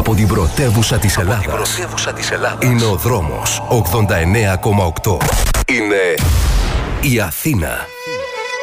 από την πρωτεύουσα της Ελλάδας. Είναι ο δρόμος 89,8. Είναι η Αθήνα.